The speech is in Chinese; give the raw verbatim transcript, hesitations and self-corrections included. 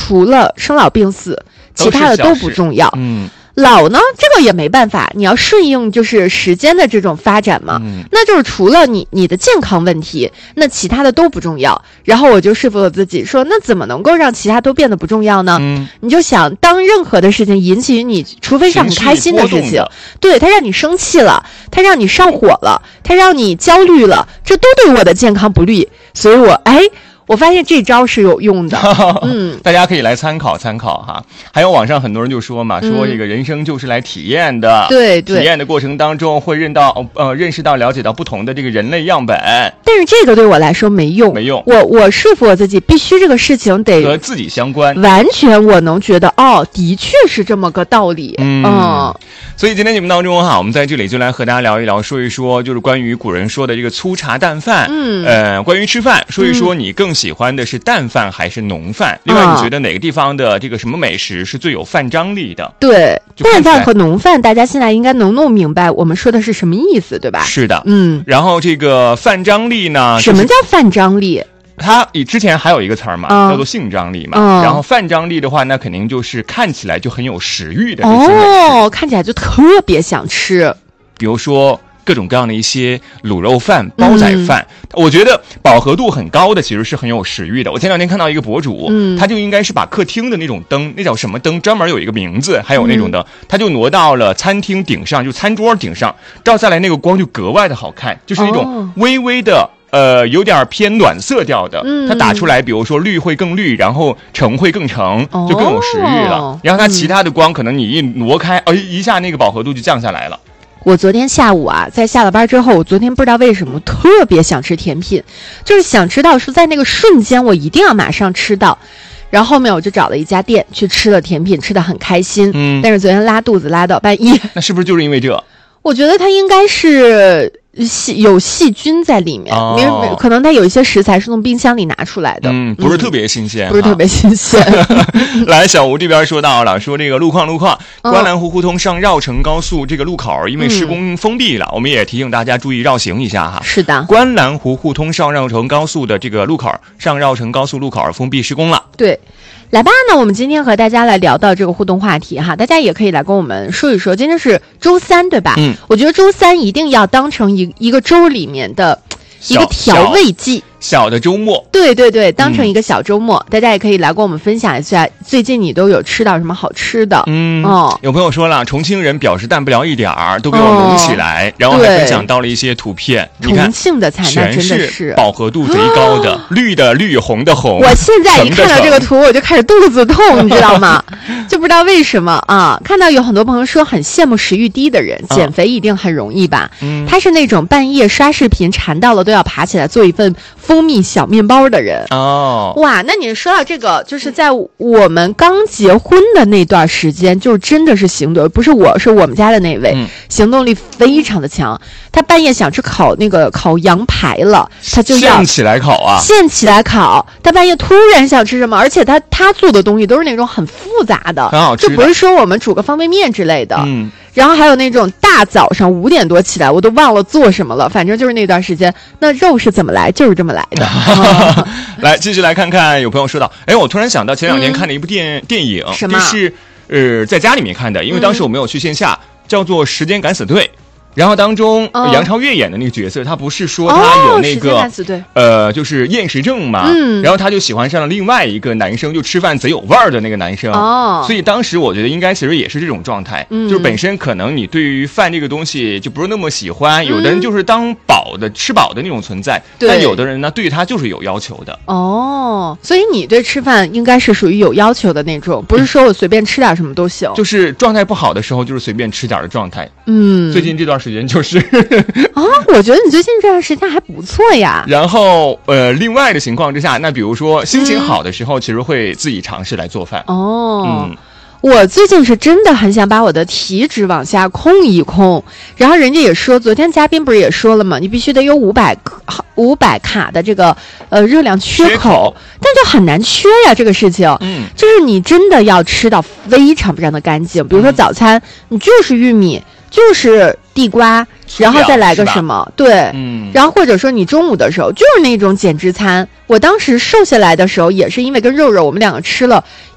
除了生老病死，其他的都不重要。 嗯。 老呢，这个也没办法，你要顺应就是时间的这种发展嘛。 嗯， 那就是除了你你的健康问题，那其他的都不重要。然后我就说服我自己说，那怎么能够让其他都变得不重要呢？ 嗯， 你就想，当任何的事情引起你，除非是很开心的事情，对，它让你生气了，它让你上火了，它让你焦虑了，这都对我的健康不利。所以我哎。我发现这招是有用的，嗯， 大家可以来参考参考哈。还有网上很多人就说嘛，说这个人生就是来体验的， 对、嗯、对， 体验的过程当中会认到呃认识到了解到不同的这个人类样本。 但是这个对我来说没用， 没用。 我我说服我自己，必须这个事情得和自己相关， 完全我能觉得哦，的确是这么个道理，嗯。嗯所以今天节目当中哈，我们在这里就来和大家聊一聊，说一说就是关于古人说的这个粗茶淡饭。嗯，呃，关于吃饭，说一说你更喜欢的是淡饭还是浓饭？嗯、另外，你觉得哪个地方的这个什么美食是最有饭张力的？ 对，淡饭和浓饭，大家现在应该能弄明白我们说的是什么意思，对吧？ 是的， 嗯。 然后这个饭张力呢？ 什么叫饭张力？ 它之前还有一个词儿嘛、嗯，叫做性张力嘛、嗯。然后饭张力的话，那肯定就是看起来就很有食欲的这些美食。 哦，看起来就特别想吃。 比如说各种各样的一些卤肉饭、煲仔饭、嗯，我觉得饱和度很高的其实是很有食欲的。我前两天看到一个博主，嗯，他就应该是把客厅的那种灯，那叫什么灯，专门有一个名字，还有那种灯，嗯、他就挪到了餐厅顶上，就餐桌顶上，照下来那个光就格外的好看，就是那种微微的。哦呃，有点偏暖色调的，嗯，它打出来，比如说绿会更绿，然后橙会更橙，哦、就更有食欲了。然后它其他的光，可能你一挪开，哎、嗯，一下那个饱和度就降下来了。 我昨天下午啊，在下了班之后，我昨天不知道为什么特别想吃甜品，就是想吃到说在那个瞬间我一定要马上吃到。然后后面我就找了一家店去吃了甜品，吃得很开心。嗯，但是昨天拉肚子拉到半夜。那是不是就是因为这？ 我觉得它应该是细有细菌在里面， 哦、 没有可能它有一些食材是从冰箱里拿出来的， 嗯，不是特别新鲜， 嗯、不是特别新鲜。 来，小吴这边说到了，说这个路况路况，观澜湖互通上绕城高速这个路口因为施工封闭了、嗯，我们也提醒大家注意绕行一下哈。 是的， 观澜湖互通上绕城高速的这个路口，上绕城高速路口封闭施工了。 对。来吧，那我们今天和大家来聊到这个互动话题哈，大家也可以来跟我们说一说。今天是周三，对吧？嗯，我觉得周三一定要当成一一个周里面的一个调味剂。 小的周末， 对对对，当成一个小周末、嗯，大家也可以来跟我们分享一下，最近你都有吃到什么好吃的？ 嗯，哦，有朋友说了，重庆人表示淡不了一点儿，都给我拢起来，哦、然后还分享到了一些图片。你看， 重庆的菜那真的是饱和度贼高的，哦、绿的绿，红的红。 我现在一看到这个图，我就开始肚子痛，你知道吗？就不知道为什么啊！看到有很多朋友说很羡慕食欲低的人，减肥一定很容易吧？嗯，他是那种半夜刷视频馋到了都要爬起来做一份蜂蜜小面包的人哦， 哇！那你说到这个，就是在我们刚结婚的那段时间，就真的是行动，不是我是我们家的那位、嗯，行动力非常的强。他半夜想吃烤那个烤羊排了，他就要现起来烤啊， 现起来烤。他半夜突然想吃什么，而且他他做的东西都是那种很复杂的， 很好吃的， 就不是说我们煮个方便面之类的。 嗯。 然后还有那种大早上五点多起来，我都忘了做什么了，反正就是那段时间，那肉是怎么来就是这么来的。 来，继续来看看，有朋友说到，哎，我突然想到前两天看了一部电、嗯、电影， 什么？ 就是呃在家里面看的，因为当时我没有去线下，嗯、叫做《时间敢死队》。然后当中、哦、杨超越演的那个角色，他不是说他有那个、 哦、 呃就是厌食症嘛、嗯，然后他就喜欢上了另外一个男生，就吃饭贼有味儿的那个男生。哦，所以当时我觉得应该其实也是这种状态、嗯，就是本身可能你对于饭这个东西就不是那么喜欢，嗯、有的人就是当饱的吃饱的那种存在，但有的人呢对他就是有要求的。 哦，所以你对吃饭应该是属于有要求的那种，不是说我随便吃点什么都行。 就是状态不好的时候，就是随便吃点的状态。 嗯， 最近这段时间就是啊，我觉得你最近这段时间还不错呀。 然后呃，另外的情况之下，那比如说心情好的时候，嗯、其实会自己尝试来做饭。 哦， 嗯。 我最近是真的很想把我的体脂往下控一控，然后人家也说，昨天嘉宾不是也说了吗？你必须得有五百五百卡的这个呃热量缺口，缺口但就很难缺呀这个事情。嗯，就是你真的要吃到非常非常的干净，比如说早餐，嗯、你就是玉米，就是地瓜，然后再来个什么，对，嗯，然后或者说你中午的时候就是那种减脂餐。我当时瘦下来的时候，也是因为跟肉肉我们两个吃了